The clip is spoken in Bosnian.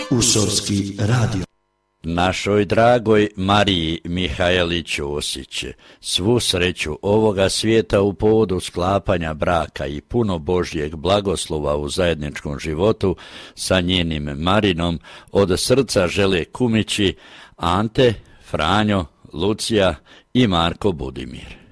Usovski radio. Našoj dragoj Mariji Mihajlić Osić svu sreću ovoga svijeta u povodu sklapanja braka i puno Božjeg blagoslova u zajedničkom životu sa njenim Marinom od srca žele kumići Ante, Franjo, Lucija i Marko Budimir.